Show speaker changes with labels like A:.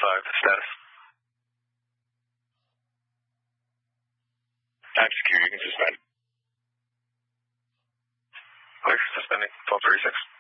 A: status.
B: Time secure, you can suspend.
A: Clear, suspending 1236.